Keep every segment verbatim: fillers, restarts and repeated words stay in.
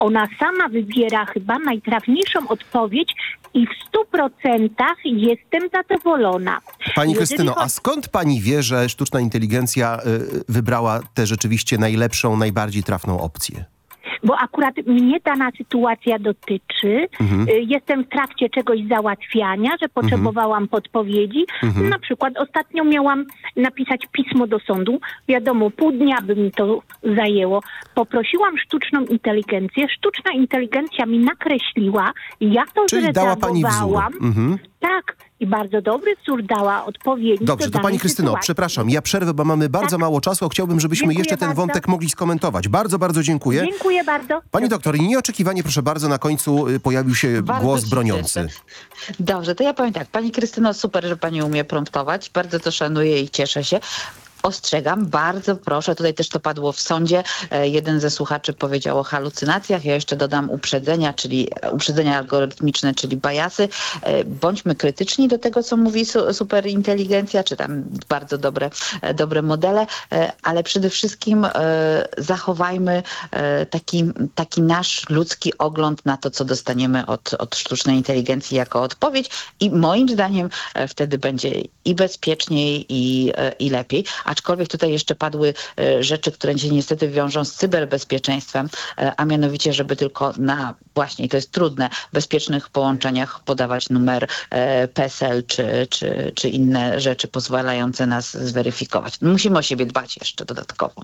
ona sama wybiera chyba najtrafniejszą odpowiedź i w stu procentach jestem zadowolona. Pani Jeżeli Krystyno, chodzi- a skąd pani wie, że sztuczna inteligencja y, wybrała tę rzeczywiście najlepszą, najbardziej trafną opcję? Bo akurat mnie dana sytuacja dotyczy. Mhm. Y, Jestem w trakcie czegoś załatwiania, że potrzebowałam podpowiedzi. Mhm. Na przykład ostatnio miałam napisać pismo do sądu. Wiadomo, pół dnia by mi to zajęło. Poprosiłam sztuczną inteligencję. Sztuczna inteligencja mi nakreśliła. Ja to Czyli dała pani wzór. zredagowałam. Mhm. Tak. I bardzo dobry wzór dała odpowiedzi. Dobrze, do to pani danej Krystyno, sytuacji. przepraszam, ja przerwę, bo mamy bardzo Tak. mało czasu, a chciałbym, żebyśmy Dziękuję jeszcze ten bardzo. wątek mogli skomentować. Bardzo, bardzo dziękuję. Dziękuję bardzo. Pani doktor, i nieoczekiwanie, proszę bardzo, na końcu y, pojawił się Bardzo głos się broniący. cieszę. Dobrze, to ja powiem tak. Pani Krystyno, super, że pani umie promptować. Bardzo to szanuję i cieszę się. Ostrzegam, bardzo proszę, tutaj też to padło w sądzie, e, jeden ze słuchaczy powiedział o halucynacjach, ja jeszcze dodam uprzedzenia, czyli uprzedzenia algorytmiczne, czyli bajasy. E, bądźmy krytyczni do tego, co mówi su- superinteligencja, czy tam bardzo dobre, e, dobre modele, e, ale przede wszystkim e, zachowajmy e, taki, taki nasz ludzki ogląd na to, co dostaniemy od, od sztucznej inteligencji jako odpowiedź i moim zdaniem e, wtedy będzie i bezpieczniej, i, e, i lepiej. Aczkolwiek tutaj jeszcze padły e, rzeczy, które się niestety wiążą z cyberbezpieczeństwem, e, a mianowicie, żeby tylko na właśnie, i to jest trudne, bezpiecznych połączeniach podawać numer e, P E S E L czy, czy, czy inne rzeczy pozwalające nas zweryfikować. Musimy o siebie dbać jeszcze dodatkowo.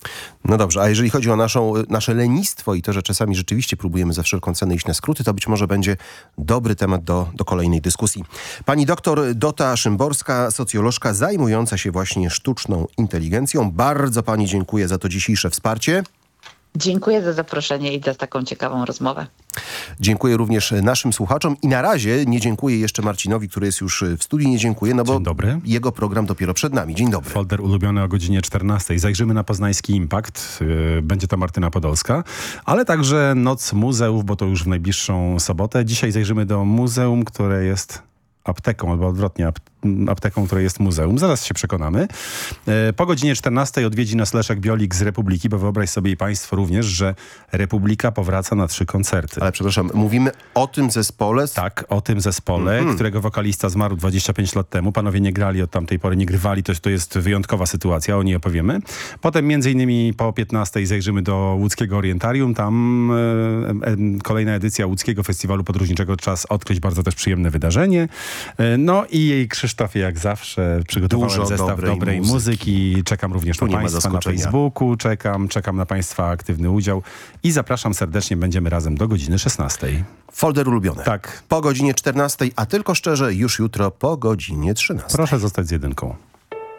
No dobrze, a jeżeli chodzi o naszą, nasze lenistwo i to, że czasami rzeczywiście próbujemy za wszelką cenę iść na skróty, to być może będzie dobry temat do, do kolejnej dyskusji. Pani doktor Dota Szymborska, socjolożka zajmująca się właśnie sztuczną inteligencją. Bardzo pani dziękuję za to dzisiejsze wsparcie. Dziękuję za zaproszenie i za taką ciekawą rozmowę. Dziękuję również naszym słuchaczom i na razie nie dziękuję jeszcze Marcinowi, który jest już w studiu. Nie dziękuję, no bo Dzień dobry. jego program dopiero przed nami. Dzień dobry. Folder ulubiony o godzinie czternastej. Zajrzymy na Poznański Impact. Yy, Będzie to Martyna Podolska, ale także Noc Muzeów, bo to już w najbliższą sobotę. Dzisiaj zajrzymy do muzeum, które jest apteką, albo odwrotnie, ap apteką, która jest muzeum. Zaraz się przekonamy. E, po godzinie czternastej odwiedzi nas Leszek Biolik z Republiki, bo wyobraź sobie państwo również, że Republika powraca na trzy koncerty. Ale przepraszam, mówimy o tym zespole? Tak, o tym zespole, Mm-hmm. którego wokalista zmarł dwadzieścia pięć lat temu. Panowie nie grali od tamtej pory, nie grywali. To, to jest wyjątkowa sytuacja, o niej opowiemy. Potem między innymi po piętnastej zajrzymy do łódzkiego Orientarium. Tam e, e, kolejna edycja łódzkiego festiwalu podróżniczego. Czas odkryć bardzo też przyjemne wydarzenie. E, no i jej Krzysztofie, jak zawsze, przygotowałem Dużo zestaw dobrej dobrej muzyki. muzyki. Czekam również Tu na nie ma państwa na zaskoczenia. Facebooku. Czekam, czekam na państwa aktywny udział. I zapraszam serdecznie. Będziemy razem do godziny szesnastej. Folder ulubiony. Tak. Po godzinie czternastej, a tylko szczerze już jutro po godzinie trzynastej. Proszę zostać z jedynką.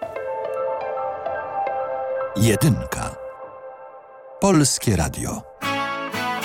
Jedynka. Polskie Radio.